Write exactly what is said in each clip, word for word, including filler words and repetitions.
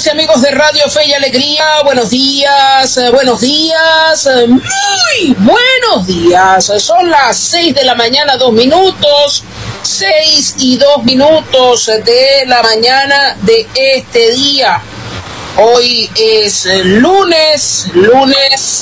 y amigos de Radio Fe y Alegría, buenos días, eh, buenos días, eh, muy buenos días. Son las seis de la mañana, dos minutos, seis y dos minutos de la mañana de este día. Hoy es lunes, lunes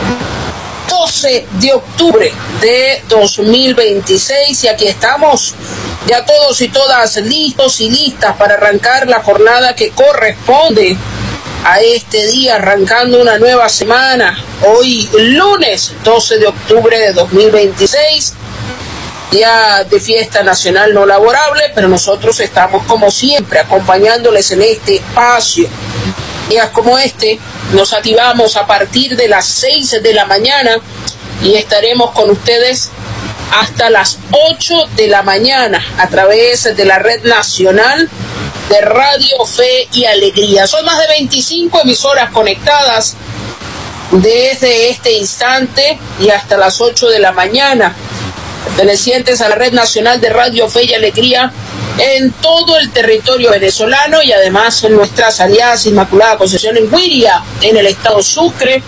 doce de octubre de dos mil veintiséis y aquí estamos ya todos y todas listos y listas para arrancar la jornada que corresponde a este día, arrancando una nueva semana. Hoy lunes doce de octubre de dos mil veintiséis, día de fiesta nacional no laborable, pero nosotros estamos como siempre acompañándoles en este espacio. Días como este nos activamos a partir de las seis de la mañana y estaremos con ustedes hasta las ocho de la mañana a través de la red nacional de Radio Fe y Alegría. Son más de veinticinco emisoras conectadas desde este instante y hasta las ocho de la mañana, pertenecientes a la red nacional de Radio Fe y Alegría en todo el territorio venezolano y además en nuestras aliadas Inmaculada Concepción en Guiria, en el estado Sucre,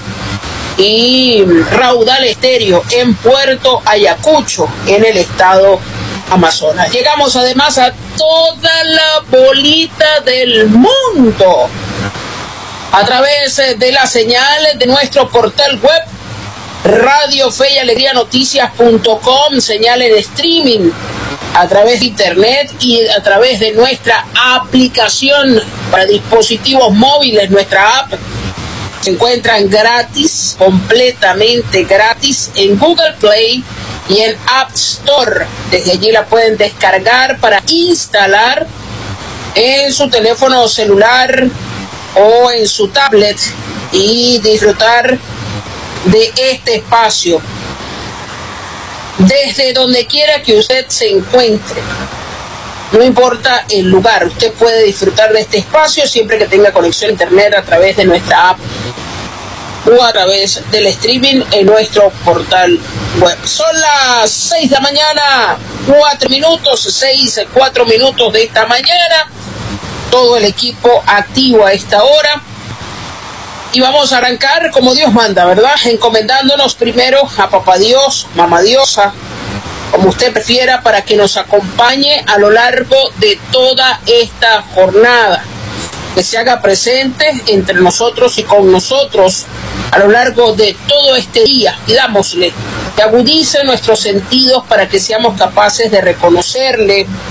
y Raudal Estéreo en Puerto Ayacucho, en el estado Amazonas. Llegamos además a toda la bolita del mundo a través de la señal de nuestro portal web Radio Fe y Alegría Noticias punto com, señal en streaming a través de internet y a través de nuestra aplicación para dispositivos móviles. Nuestra app se encuentran gratis, completamente gratis, en Google Play y en App Store. Desde allí la pueden descargar para instalar en su teléfono celular o en su tablet y disfrutar de este espacio desde donde quiera que usted se encuentre. No importa el lugar, usted puede disfrutar de este espacio siempre que tenga conexión a internet a través de nuestra app o a través del streaming en nuestro portal web. Son las seis de la mañana, cuatro minutos, seis, cuatro minutos de esta mañana. Todo el equipo activo a esta hora. Y vamos a arrancar como Dios manda, ¿verdad? Encomendándonos primero a Papá Dios, Mamá Diosa, como usted prefiera, para que nos acompañe a lo largo de toda esta jornada. Que se haga presente entre nosotros y con nosotros a lo largo de todo este día. Pidámosle que agudice nuestros sentidos para que seamos capaces de reconocerle